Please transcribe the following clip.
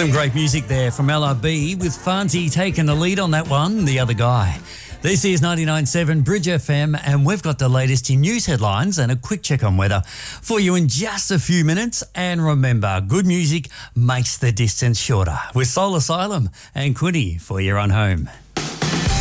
Great music there from LRB with Fanti taking the lead on that one, The Other Guy. This is 99.7 Bridge FM and we've got the latest in news headlines and a quick check on weather for you in just a few minutes. And remember, good music makes the distance shorter with Soul Asylum and Quinny for your run home.